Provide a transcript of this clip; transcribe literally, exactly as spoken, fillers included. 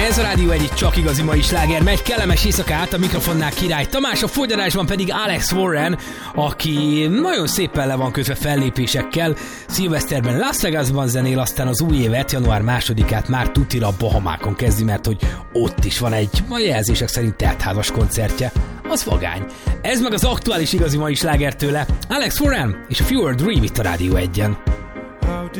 Ez a Rádió egy csak igazi mai sláger. Megy kellemes éjszakát, a mikrofonnál Király Tamás, a folytatásban pedig Alex Warren, aki nagyon szépen le van kötve fellépésekkel. Szilveszterben Las Vegasban zenél, aztán az új évet, január másodikát már tutira a Bahamákon kezdi, mert hogy ott is van egy, a jelzések szerint teltházas koncertje. Az vagány. Ez meg az aktuális igazi mai sláger tőle. Alex Warren és a Fewer Dream itt a Rádió egyen.